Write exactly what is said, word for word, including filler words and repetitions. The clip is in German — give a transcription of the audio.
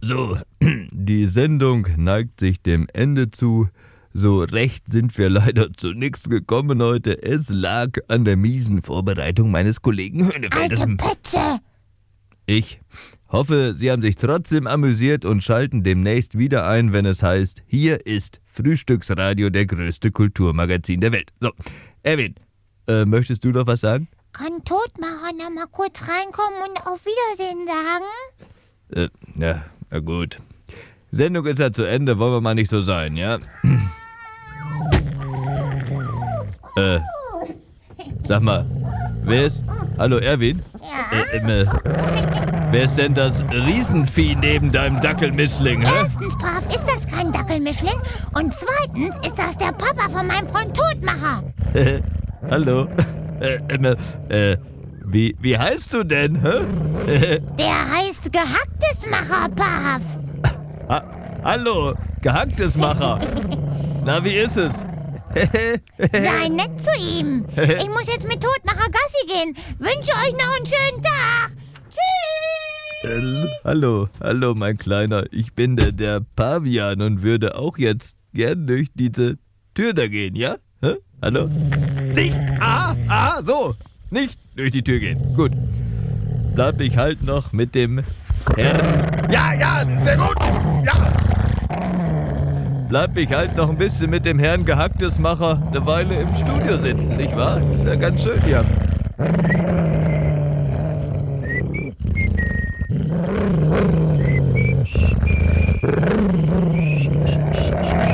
So, die Sendung neigt sich dem Ende zu. So recht sind wir leider zu nichts gekommen heute. Es lag an der miesen Vorbereitung meines Kollegen Höhnefeldes. Alte Petze! Ich hoffe, Sie haben sich trotzdem amüsiert und schalten demnächst wieder ein, wenn es heißt, hier ist Frühstücksradio, der größte Kulturmagazin der Welt. So, Erwin, äh, möchtest du noch was sagen? Kann Todmacher noch mal kurz reinkommen und auf Wiedersehen sagen? Äh, ja, na gut. Sendung ist ja zu Ende, wollen wir mal nicht so sein, ja? äh, sag mal, wer ist... Hallo, Erwin? Ja? Äh, äh, wer ist denn das Riesenvieh neben deinem Dackelmischling, hä? Erstens, Pav, ist das kein Dackelmischling. Und zweitens ist das der Papa von meinem Freund Todmacher. Hallo? Äh, äh, äh, wie, wie heißt du denn, hä? Der heißt Gehacktesmacher, Pav. Ha Hallo, Gehacktesmacher. Na, wie ist es? Sei nett zu ihm. Ich muss jetzt mit Todmacher Gassi gehen. Wünsche euch noch einen schönen Tag. Tschüss. Äh, hallo, hallo, mein Kleiner. Ich bin der, der Pavian und würde auch jetzt gern durch diese Tür da gehen, ja? Hä? Hallo? Nicht! Ah, ah, so! Nicht durch die Tür gehen. Gut. Bleib ich halt noch mit dem Herrn... Ja, ja, sehr gut! Ja! Bleib ich halt noch ein bisschen mit dem Herrn Gehacktesmacher eine Weile im Studio sitzen, nicht wahr? Ist ja ganz schön hier.